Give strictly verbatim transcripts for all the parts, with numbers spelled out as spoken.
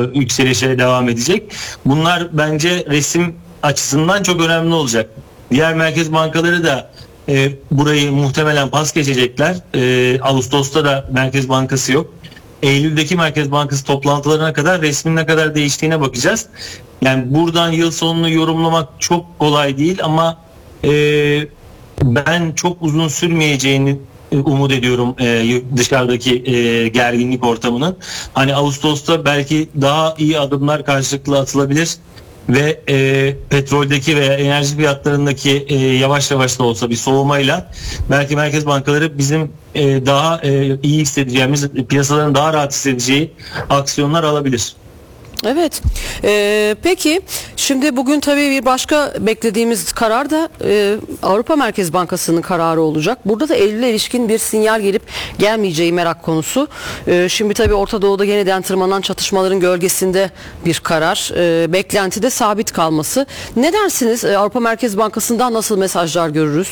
yükselişe devam edecek. Bunlar bence resim açısından çok önemli olacak. Diğer merkez bankaları da e, burayı muhtemelen pas geçecekler. E, Ağustos'ta da Merkez Bankası yok. Eylül'deki Merkez Bankası toplantılarına kadar resmin ne kadar değiştiğine bakacağız. Yani buradan yıl sonunu yorumlamak çok kolay değil ama e, ben çok uzun sürmeyeceğini umut ediyorum e, dışarıdaki e, gerginlik ortamının. Hani Ağustos'ta belki daha iyi adımlar karşılıklı atılabilir ve e, petroldeki veya enerji fiyatlarındaki e, yavaş yavaş da olsa bir soğumayla belki merkez bankaları bizim e, daha e, iyi hissedeceğimiz, piyasaların daha rahat hissedeceği aksiyonlar alabilir. Evet. Ee, peki şimdi bugün tabii bir başka beklediğimiz karar da e, Avrupa Merkez Bankası'nın kararı olacak. Burada da Eylül'e ilişkin bir sinyal gelip gelmeyeceği merak konusu. Ee, şimdi tabii Orta Doğu'da yeniden tırmanan çatışmaların gölgesinde bir karar. Ee, beklentide sabit kalması. Ne dersiniz? Ee, Avrupa Merkez Bankası'ndan nasıl mesajlar görürüz?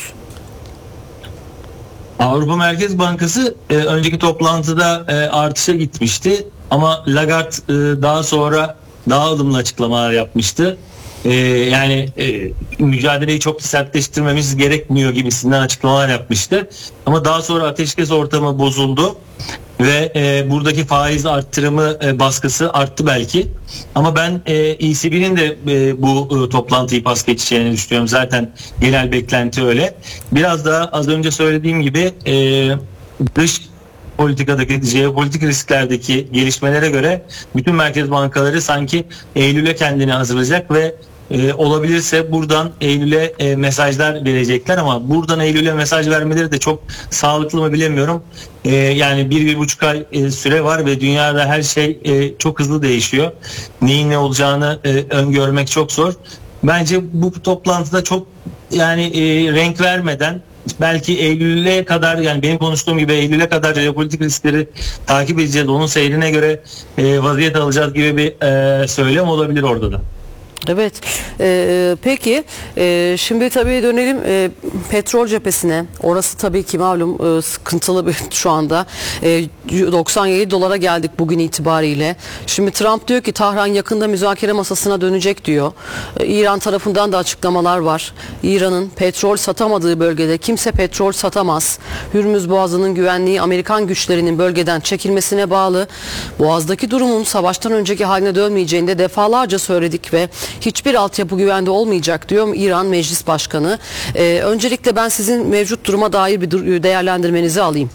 Avrupa Merkez Bankası e, önceki toplantıda e, artışa gitmişti. Ama Lagarde e, daha sonra daha ılımlı açıklamalar yapmıştı. E, yani e, mücadeleyi çok sertleştirmemiz gerekmiyor gibisinden açıklamalar yapmıştı. Ama daha sonra ateşkes ortamı bozuldu ve e, buradaki faiz arttırımı e, baskısı arttı belki. Ama ben e, E C B'nin de e, bu e, toplantıyı pas geçeceğini düşünüyorum. Zaten genel beklenti öyle. Biraz daha az önce söylediğim gibi e, dış politikadaki, jeopolitik risklerdeki gelişmelere göre bütün merkez bankaları sanki Eylül'e kendini hazırlayacak ve e, olabilirse buradan Eylül'e e, mesajlar verecekler ama buradan Eylül'e mesaj vermeleri de çok sağlıklı mı bilemiyorum. E, yani bir, bir buçuk ay e, süre var ve dünyada her şey e, çok hızlı değişiyor. Neyin ne olacağını e, öngörmek çok zor. Bence bu toplantıda çok yani e, renk vermeden belki Eylül'e kadar, yani benim konuştuğum gibi Eylül'e kadar jeopolitik riskleri takip edeceğiz. Onun seyrine göre e, vaziyet alacağız gibi bir e, söylem olabilir orada da. Evet. Ee, peki ee, şimdi tabii dönelim e, petrol cephesine. Orası tabii ki malum e, sıkıntılı bir şu anda. E, doksan yedi dolara geldik bugün itibariyle. Şimdi Trump diyor ki Tahran yakında müzakere masasına dönecek diyor. E, İran tarafından da açıklamalar var. İran'ın petrol satamadığı bölgede kimse petrol satamaz. Hürmüz Boğazı'nın güvenliği Amerikan güçlerinin bölgeden çekilmesine bağlı. Boğaz'daki durumun savaştan önceki haline dönmeyeceğini de defalarca söyledik ve hiçbir altyapı güvende olmayacak diyor İran Meclis Başkanı. Ee, öncelikle ben sizin mevcut duruma dair bir değerlendirmenizi alayım.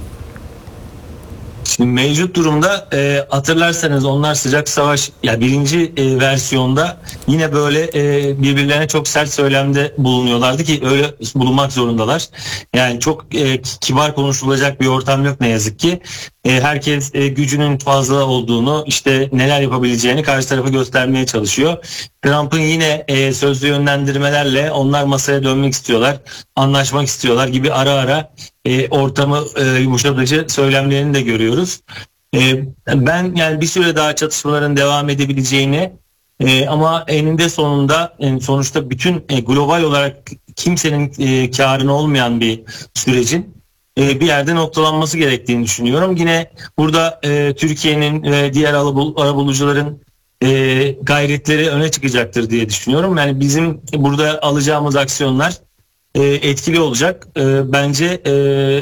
Şimdi mevcut durumda e, hatırlarsanız onlar sıcak savaş ya yani birinci e, versiyonda yine böyle e, birbirlerine çok sert söylemde bulunuyorlardı ki öyle bulunmak zorundalar. Yani çok e, kibar konuşulacak bir ortam yok ne yazık ki. E, herkes e, gücünün fazla olduğunu, işte neler yapabileceğini karşı tarafa göstermeye çalışıyor. Trump'ın yine e, sözlü yönlendirmelerle onlar masaya dönmek istiyorlar, anlaşmak istiyorlar gibi ara ara e, ortamı e, yumuşatıcı söylemlerini de görüyoruz. E, ben yani bir süre daha çatışmaların devam edebileceğini e, ama eninde sonunda yani sonuçta bütün e, global olarak kimsenin e, karına olmayan bir sürecin bir yerde noktalanması gerektiğini düşünüyorum. Yine burada e, Türkiye'nin ve diğer arabulucuların e, gayretleri öne çıkacaktır diye düşünüyorum. Yani bizim burada alacağımız aksiyonlar e, etkili olacak. E, bence e,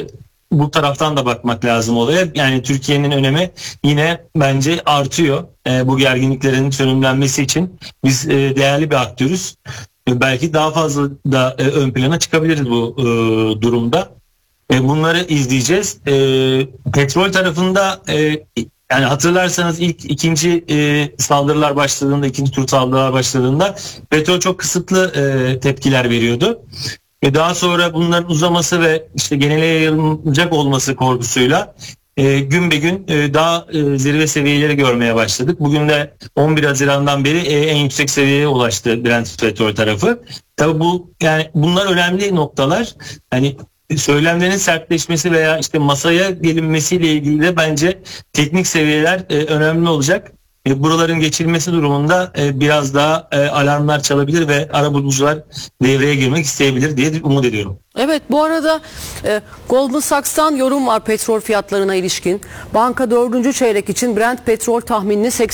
bu taraftan da bakmak lazım olaya. Yani Türkiye'nin önemi yine bence artıyor. E, bu gerginliklerin çözümlenmesi için biz e, değerli bir aktörüz. E, belki daha fazla da e, ön plana çıkabiliriz bu e, durumda. Bunları izleyeceğiz. E, petrol tarafında e, yani hatırlarsanız ilk ikinci e, saldırılar başladığında, ikinci tur saldırılar başladığında petrol çok kısıtlı e, tepkiler veriyordu. Ve daha sonra bunların uzaması ve işte genele yayılacak olması korkusuyla e, gün be gün e, daha e, zirve seviyeleri görmeye başladık. Bugün de on bir Haziran'dan beri e, en yüksek seviyeye ulaştı Brent petrol tarafı. Tabii bu yani bunlar önemli noktalar. Hani söylemlerin sertleşmesi veya işte masaya gelinmesiyle ilgili de bence teknik seviyeler e, önemli olacak. E, buraların geçilmesi durumunda e, biraz daha e, alarmlar çalabilir ve arabulucular devreye girmek isteyebilir diye umut ediyorum. Evet, bu arada e, Goldman Sachs'tan yorum var petrol fiyatlarına ilişkin. Banka dördüncü çeyrek için Brent petrol tahminini